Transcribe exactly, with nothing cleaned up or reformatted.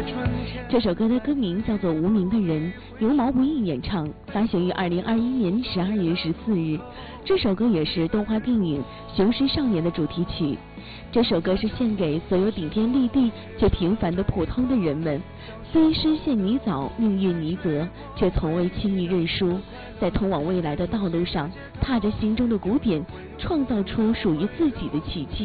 这首歌的歌名叫做《无名的人》，由毛不易演唱，发行于二零二一年十二月十四日。这首歌也是动画电影《雄狮少年》的主题曲。这首歌是献给所有顶天立地却平凡的普通的人们，虽身陷泥沼，命运泥泽，却从未轻易认输，在通往未来的道路上，踏着心中的鼓点，创造出属于自己的奇迹。